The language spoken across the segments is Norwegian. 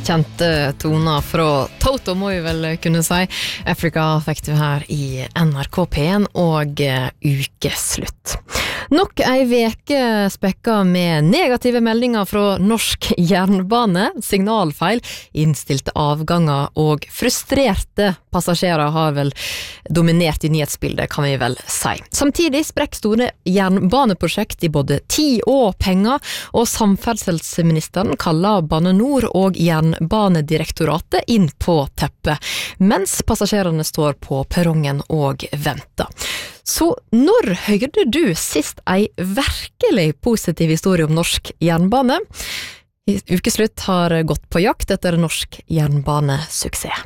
Kjente toner fra Toto, må vi vel kunne si. Africa fikk du her i NRK P1 og ukeslutt. Nok ei veke spekka med negative meldinger fra norsk jernbane, signalfeil, innstilte avganger og frustrerte passasjerer har vel dominert i nyhetsbildet, kan vi vel si. Samtidig sprekk store jernbaneprosjekt i både tid og penger, og samferdselsministeren kaller Bane Nor og Jernbanedirektoratet inn på teppet, mens passasjerene står på perrongen og venter. Så når hørte du sist ei virkelig positiv historie om norsk jernbane? Ukeslutt har gått på jakt etter norsk jernbanesuksess.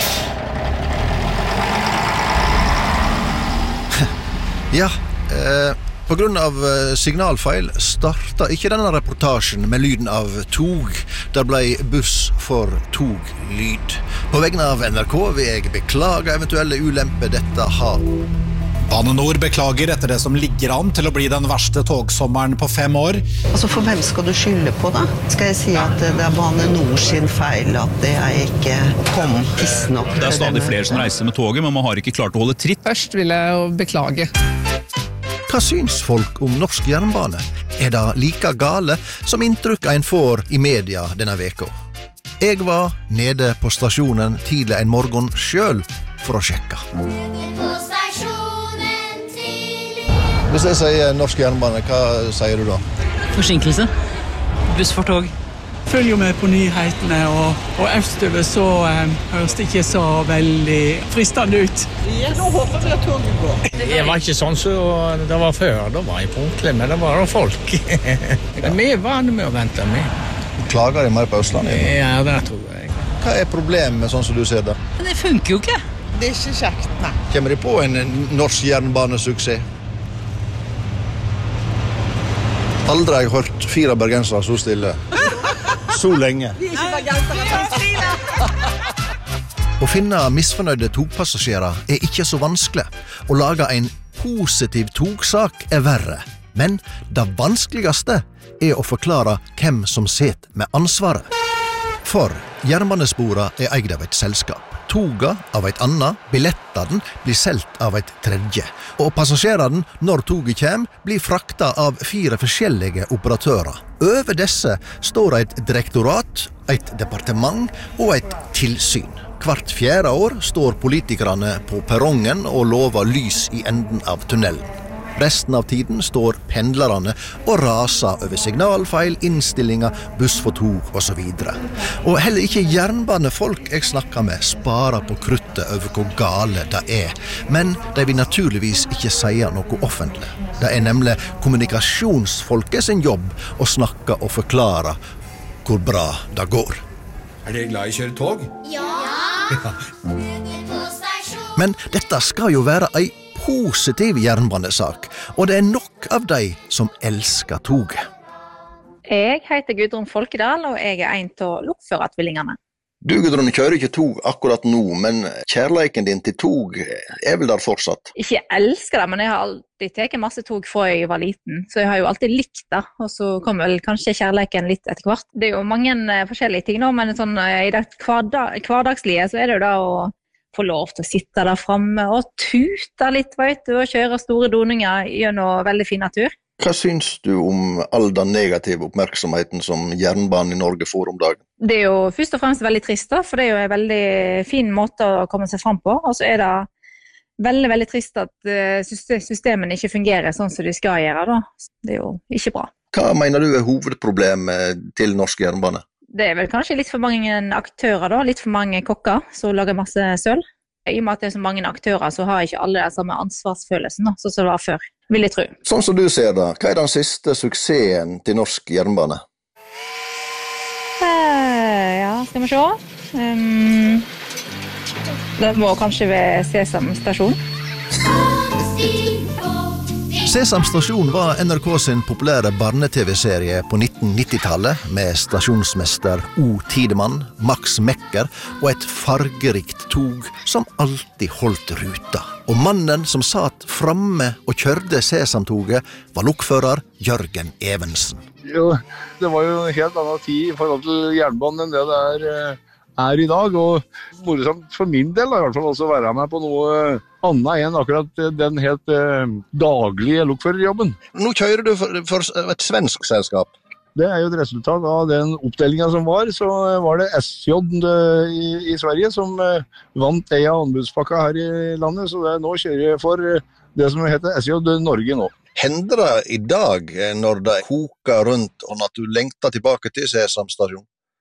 Ja, på grunn av signalfeil starta ikke denne reportasjen med lyden av tog. Der ble buss for toglyd. På vegne av NRK vil jeg beklage eventuelle ulemper dette har. Bane Nor beklager etter det som ligger an til å bli den verste togsommeren på 5 år. Altså for hvem skal du skylde på da? Skal jeg si at det Bane Nor sin feil at det ikke kom tidsnok? Det stadig flere som reiser med toget, men man har ikke klart å holde tritt. Først vil jeg jo beklage. Hva syns folk om norsk jernbane? Er det like gale som inntrykk en får i media denne veka? Jeg var nede på stasjonen tidlig en morgen selv for å sjekke. Hvis jeg sier norsk jernbane, hva sier du da? Forsinkelse. Buss for tog. Følger med på nyhetene, og østover så høres det ikke så veldig fristende ut. Ja, nå håper vi at toget går. Det var ikke sånn som det var før, da var jeg punktlig, men det var folk. Vi er vane med å vente med. Klager de mer på Østlandet? Ja, det tror jeg. Hva er problemet med sånn som du ser det? Men det funker jo ikke. Det er ikke kjekt, nei. Kommer de på en norsk jernbanesuksess? Aldri har jeg hørt 4 bergensere så stille. Så lenge. Å finne misfornøyde togpassasjerer er ikke så vanskelig. Å lage en positiv togsak er verre. Men det vanskeligste er å forklare hvem som sitter med ansvaret. For jernbanespora er eid av et selskap. Toga av et annet, billettene blir selgt av et tredje. Og passasjerene, når toget kommer, blir frakta av 4 forskjellige operatører. Over disse står et direktorat, et departement og et tilsyn. Hvert 4. år står politikerne på perrongen og lover lys i enden av tunnelen. Resten av tiden står pendlerne og raser over signalfeil, innstillinger, buss for tog og så videre. Og heller ikke jernbanefolk jeg snakker med sparer på kruttet over hvor gale det er. Men de vil naturligvis ikke si noe offentlig. Det er nemlig kommunikasjonsfolket sin jobb å snakke og forklare hvor bra det går. Er dere glad i å kjøre tog? Ja! Men dette skal jo være ei positiv jernbanesak, og det er nok av de som elsker toget. Jeg heter Gudrun Folkedal, og jeg er en av lokførertvillingene. Du, Gudrun, kjører ikke tog akkurat nå, men kjærleiken din til tog er vel der fortsatt? Ikke jeg elsker det, men jeg har alltid tatt masse tog fra jeg var liten, så jeg har jo alltid likt det, og så kommer vel kanskje kjærleiken litt etter hvert. Det er jo mange forskjellige ting nå, men sånn, i det hverdagslige så er det jo da å få lov til å sitte der fremme og tute litt, vet du, og kjøre store doninger gjennom veldig fin natur. Hva syns du om all den negative oppmerksomheten som jernbanen i Norge får om dagen? Det er jo først og fremst veldig trist da, for det er jo en veldig fin måte å komme seg frem på, og så er det veldig, veldig trist at systemene ikke fungerer sånn som de skal gjøre da. Det er jo ikke bra. Hva mener du er hovedproblemet til norsk jernbane? Det er vel kanskje litt for mange aktører da, litt for mange kokker som lager masse søl. I og med at det er så mange aktører, så har ikke alle den samme ansvarsfølelsen da, sånn som det var før, vil jeg tro. Sånn som du ser det, hva er den siste suksessen til norsk jernbane? Ja, skal vi se. Det må kanskje være Sesam stasjon. Sesam stasjon var NRK sin populære barne-tv-serie på 1990-tallet med stasjonsmester O. Tidemann, Max Mekker og et fargerikt tog som alltid holdt ruta. Og mannen som satt framme og kjørte Sesamtoget var lokfører Jørgen Evensen. Jo, det var jo en helt annen tid i forhold til jernbanen enn det I dag, og morsomt for min del I hvert fall også være med på noe annet enn akkurat den helt daglige lokførerjobben. Nå kjører du for et svensk selskap. Det jo et resultat av den oppdelingen som var, så var det SJ i Sverige som vant en av anbudspakka her I landet, så nå kjører jeg for det som heter SJ Norge nå. Hender det I dag, når det koker rundt, og at du lengter tilbake til Sesam stasjon?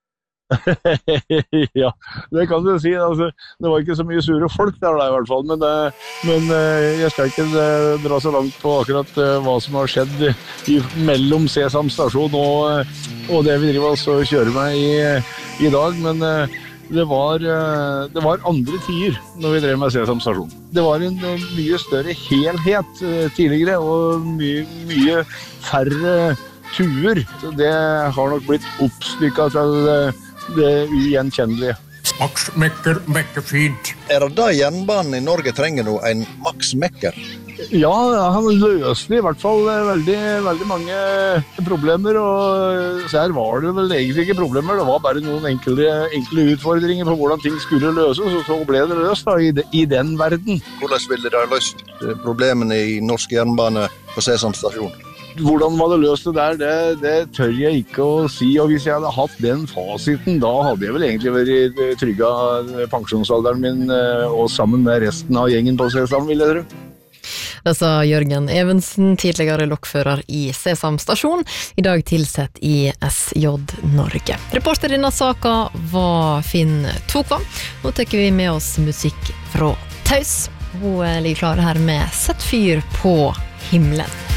Ja, det kan du si. Altså, det var ikke så mye sure folk der I hvert fall, men jeg skal ikke dra så langt på akkurat hva som har skjedd mellom Sesam stasjon og det vi driver oss og kjører med I dag, men det var andre tider når vi drev med Sesam stasjon. Det var en mye større helhet tidligere, og mye færre tuer. Så det har nok blitt oppstykket til det ugjenkjennelige. Max Mekker, fint. Det da jernbanen I Norge trenger nå en Max Mekker? Ja, han løste I hvert fall veldig mange problemer, og så her var det vel egentlig ikke problemer, det var bare noen enkle utfordringer på hvordan ting skulle løses, og så ble det løst da, I den verden. Hvordan ville dere løst problemene I norsk jernbane på Sesam stasjon? Hvordan man hadde løst det der, det tør jeg ikke å si, og hvis jeg hadde hatt den fasiten, da hadde jeg vel egentlig vært trygget pensjonsalderen min, og sammen med resten av gjengen på Sesam, vil jeg tro. Det sa Jørgen Evensen, tidligere lokfører I Sesam stasjon, I dag tilsett I SJ Norge. Reporter I denne saka var Finn Tokvam. Nå tekker vi med oss musikk fra Taus. Hun ligger klar her med Sett fyr på himmelen.